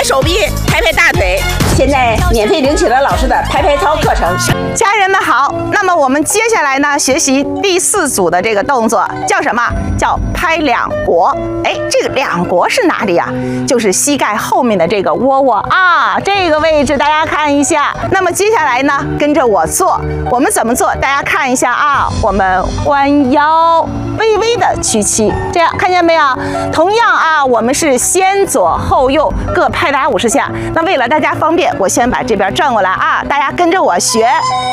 拍手臂，拍拍大腿。现在免费领取了老师的拍拍操课程。 家人们好，那么我们接下来呢，学习第4组的这个动作叫什么？叫拍两国。哎，这个两国是哪里啊？就是膝盖后面的这个窝窝啊，这个位置大家看一下。那么接下来呢，跟着我做，我们怎么做？大家看一下啊，我们弯腰，微微的屈膝，这样看见没有？同样啊，我们是先左后右各拍打50下。那为了大家方便，我先把这边转过来啊，大家跟着我学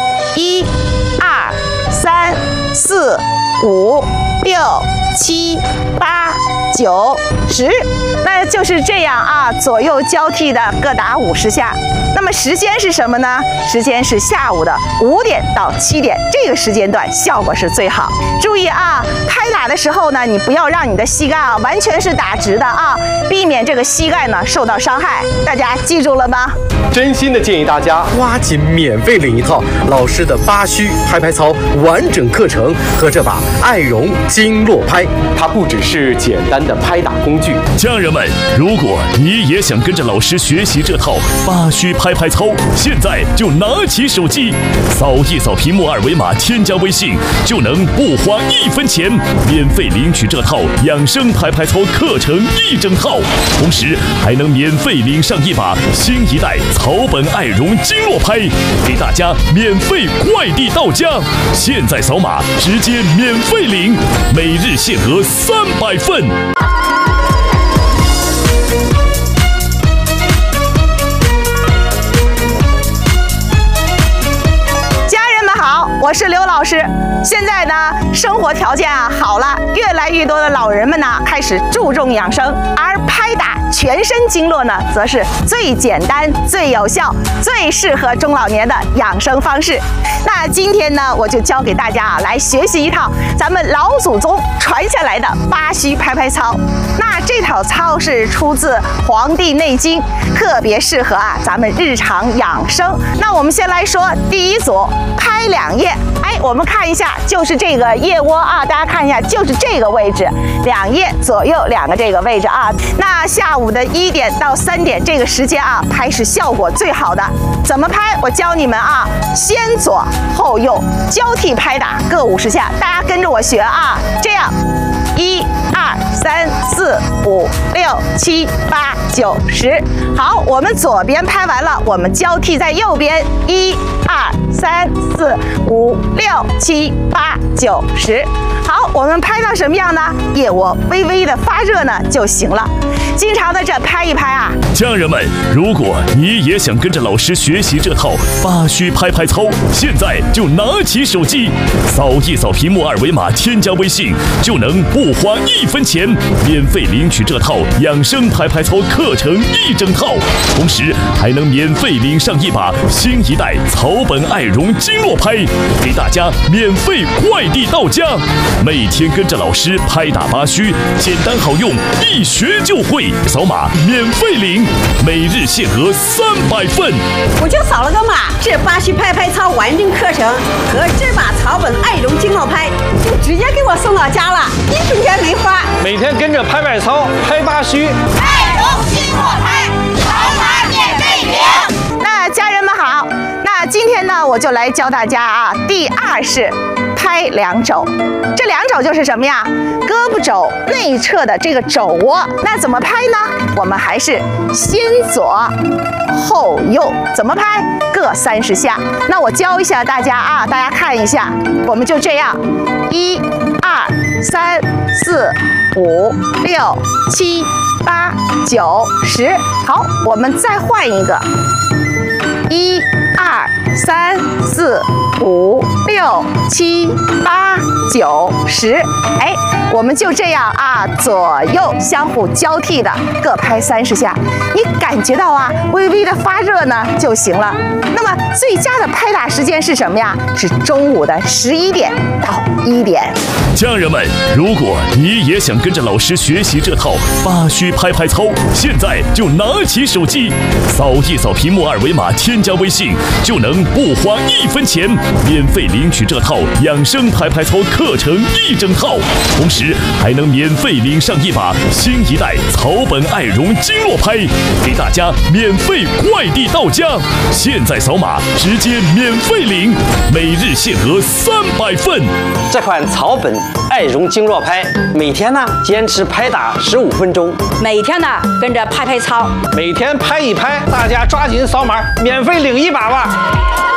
，1、2、3、4、5、6、7、8、9、10，那就是这样啊，左右交替的各打50下。那么时间是什么呢？时间是下午的5点到7点，这个时间段效果是最好。注意啊，拍打的时候呢，你不要让你的膝盖啊完全是打直的啊，避免这个膝盖呢受到伤害。大家记住了吗？ 真心的建议大家抓紧免费领一套老师的8虚拍拍操完整课程和这把爱绒经络拍，它不只是简单的拍打工具。 家人们，如果你也想跟着老师学习这套8虚拍拍操，现在就拿起手机，扫一扫屏幕2维码，添加微信，就能不花1分钱免费领取这套养生拍拍操课程1整套，同时还能免费领上一把新一代草本爱绒经络拍，给大家免费快递到家。现在扫码直接免费领，每日限额300份。 我是刘老师。现在呢，生活条件啊好了，越来越多的老人们呢开始注重养生，而拍打全身经络呢，则是最简单、最有效、最适合中老年的养生方式。那今天呢，我就教给大家啊，来学习一套咱们老祖宗传下来的8虚拍拍操。那这套操是出自《黄帝内经》，特别适合啊咱们日常养生。那我们先来说第1组，拍两腋。哎，我们看一下，就是这个腋窝啊，大家看一下，就是这个位置，两腋左右2个这个位置啊。那下午的1点到3点这个时间啊，拍是效果最好的。怎么拍？我教你们啊，先左后右交替拍打各50下，大家跟着我学啊，这样1、2、3、4、5、6、7、8、9、10。好，我们左边拍完了，我们交替在右边，1、2、3、4、5、6、7、8、9、10。好，我们拍到什么样呢？腋窝微微的发热呢就行了。经常的这拍一拍啊。 家人们，如果你也想跟着老师学习这套8虚拍拍操，现在就拿起手机，扫一扫屏幕2维码，添加微信，就能不花1分钱免费领取这套养生拍拍操课程1整套，同时还能免费领上一把新一代草本爱绒经络拍，给大家免费快递到家。每天跟着老师拍打8虚，简单好用，一学就会。扫码免费领，每日限额300份。 我就扫了个码，这8虚拍拍操完整课程和这把草本爱绒经络拍就直接给我送到家了，1分钱没花。 每天跟着拍拍操，拍8虚， 爱绒经络拍，扫码免费领。 那家人们好，那今天呢，我就来教大家啊，第2式拍两肘。这两肘就是什么呀？胳膊肘内侧的这个肘窝。那怎么拍呢？我们还是先左后右，怎么拍？各30下。那我教一下大家啊，大家看一下，我们就这样，1、2、3、4、5、6、7、8、9、10。好，我们再换一个，1、2、3、4、5、6、7、8、9、10。哎，我们就这样啊，左右相互交替的各拍30下。你感觉到啊，微微的发热呢就行了。那么最佳的拍打时间是什么呀？是中午的11点到1点。 家人们，如果你也想跟着老师学习这套8虚拍拍操，现在就拿起手机，扫一扫屏幕2维码，添加微信， 就能不花1分钱免费领取这套养生拍拍操课程1整套，同时还能免费领上一把新一代草本爱绒经络拍，给大家免费快递到家。现在扫码直接免费领，每日限额300份。 这款草本爱绒经络拍，每天呢坚持拍打15分钟， 每天呢跟着拍拍操， 每天拍一拍，大家抓紧扫码，免费领一把吧。